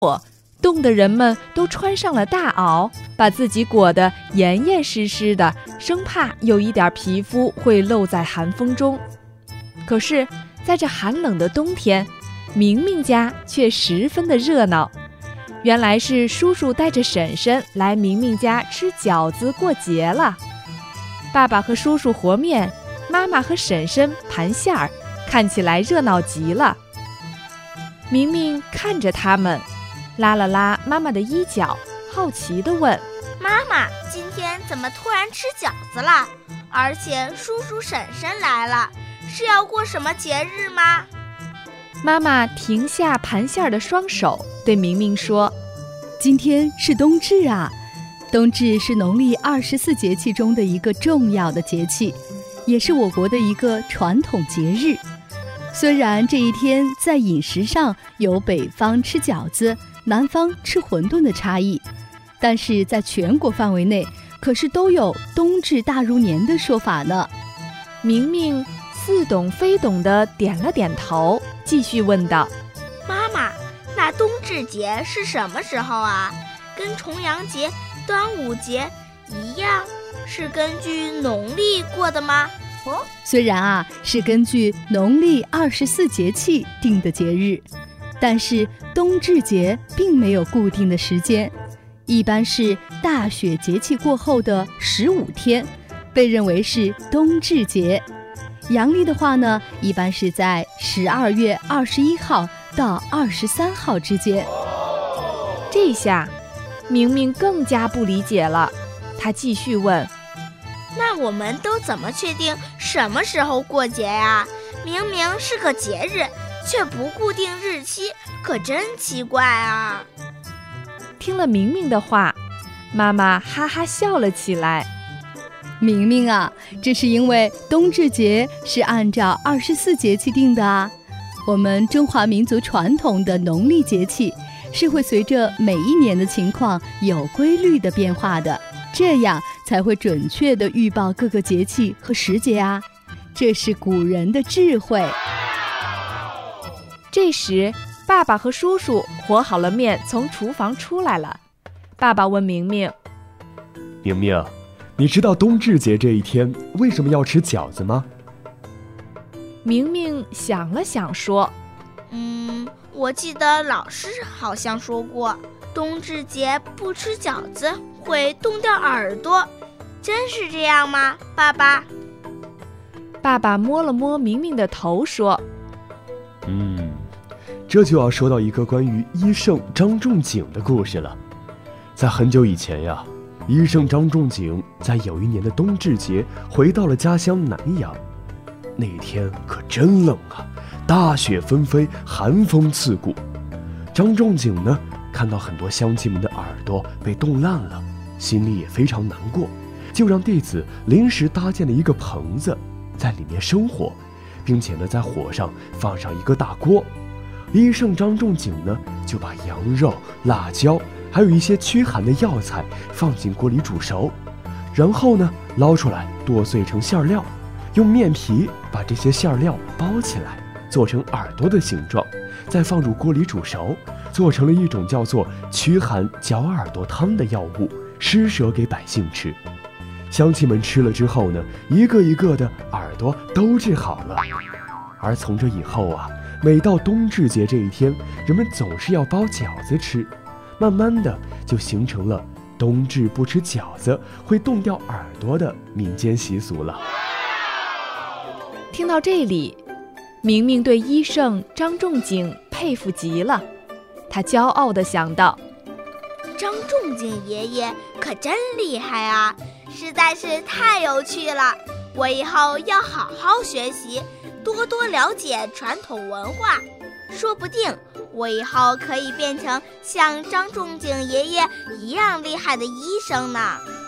冻得人们都穿上了大袄，把自己裹得严严实实的，生怕有一点皮肤会露在寒风中。可是在这寒冷的冬天，明明家却十分的热闹。原来是叔叔带着婶婶来明明家吃饺子过节了。爸爸和叔叔和面，妈妈和婶婶盘馅儿，看起来热闹极了。明明看着他们，拉了拉妈妈的衣角，好奇地问： 妈妈，今天怎么突然吃饺子了？而且叔叔婶婶来了，是要过什么节日吗？ 妈妈停下盘馅儿的双手，对明明说： 今天是冬至啊，冬至是农历24节气中的一个重要的节气，也是我国的一个传统节日。虽然这一天在饮食上有北方吃饺子，南方吃馄饨的差异，但是在全国范围内可是都有冬至大如年的说法呢。 明明似懂非懂地点了点头，继续问道： 妈妈，那冬至节是什么时候啊？跟重阳节、端午节一样，是根据农历过的吗？ 虽然啊是根据农历24节气定的节日，但是冬至节并没有固定的时间，一般是大雪节气过后的15天，被认为是冬至节。阳历的话呢，一般是在12月21号到23号之间。 这下明明更加不理解了，他继续问： 那我们都怎么确定什么时候过节呀？明明是个节日，却不固定日期，可真奇怪啊！ 听了明明的话，妈妈哈哈笑了起来。 明明啊，这是因为冬至节是按照24节气定的啊。我们中华民族传统的农历节气是会随着每一年的情况有规律的变化的，这样才会准确地预报各个节气和时节啊。这是古人的智慧。 这时爸爸和叔叔和好了面从厨房出来了。爸爸问明明： 明明，你知道冬至节这一天为什么要吃饺子吗？ 明明想了想说： 我记得老师好像说过，冬至节不吃饺子会冻掉耳朵，真是这样吗，爸爸？ 爸爸摸了摸明明的头说： 这就要说到一个关于医圣张仲景的故事了。在很久以前呀，医圣张仲景在有一年的冬至节回到了家乡南阳。那天可真冷啊，大雪纷飞，寒风刺骨。张仲景呢，看到很多乡亲们的耳朵被冻烂了，心里也非常难过，就让弟子临时搭建了一个棚子，在里面生火，并且呢，在火上放上一个大锅。医圣张仲景呢，就把羊肉、辣椒还有一些驱寒的药材放进锅里煮熟，然后呢，捞出来剁碎成馅料，用面皮把这些馅料包起来，做成耳朵的形状，再放入锅里煮熟，做成了一种叫做驱寒绞耳朵汤的药物，施舍给百姓吃。乡亲们吃了之后呢，一个一个的耳朵都治好了。而从这以后啊，每到冬至节这一天，人们总是要包饺子吃，慢慢的就形成了冬至不吃饺子会冻掉耳朵的民间习俗了。 听到这里，明明对医圣张仲景佩服极了，他骄傲地想到： 张仲景爷爷可真厉害啊，实在是太有趣了，我以后要好好学习，多多了解传统文化，说不定我以后可以变成像张仲景爷爷一样厉害的医生呢。